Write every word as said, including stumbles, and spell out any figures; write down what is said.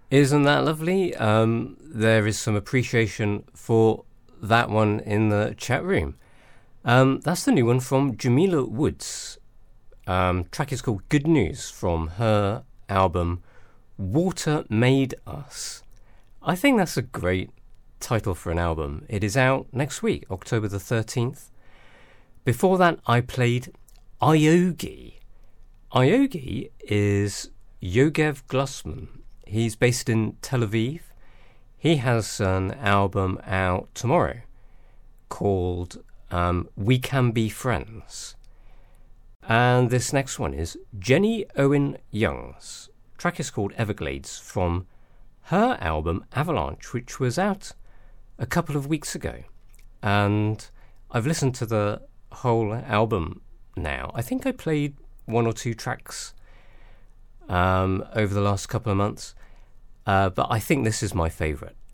Isn't that lovely? Um, there is some appreciation for that one in the chat room. Um, that's the new one from Jamila Woods. Um, track is called Good News from her album Water Made Us. I think that's a great title for an album. It is out next week, October the thirteenth. Before that, I played Iogi. Iogi is Yogev Glussman. He's based in Tel Aviv. He has an album out tomorrow called um, We Can Be Friends. And this next one is Jenny Owen Young's track is called Everglades from her album Avalanche, which was out a couple of weeks ago. And I've listened to the whole album now. I think I played one or two tracks um, over the last couple of months. Uh, but I think this is my favourite.